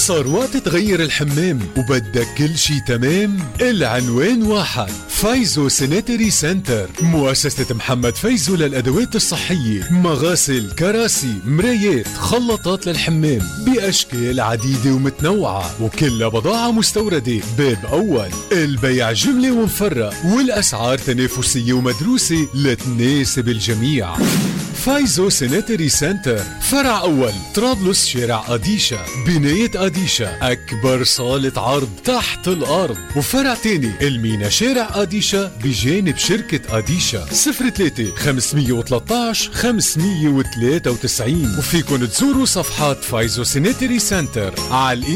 صار وقت تغير الحمام وبدك كل شي تمام؟ العنوان واحد، فايزو سانيتري سنتر، مؤسسة محمد فايزو للأدوات الصحية، مغاسل، كراسي، مرايات، خلطات للحمام بأشكال عديدة ومتنوعة، وكلها بضاعة مستوردة. باب أول، البيع جملة ومفرق، والأسعار تنافسية ومدروسة لتناسب الجميع. فايزو سانيتري سنتر، فرع أول طرابلس، شارع أديشا، بناية أديشا، أكبر صالة عرض تحت الأرض. وفرع تاني المينا، شارع أديشا بجانب شركة أديشا. 03 513 593. وفيكن تزوروا صفحات فايزو سانيتري سنتر على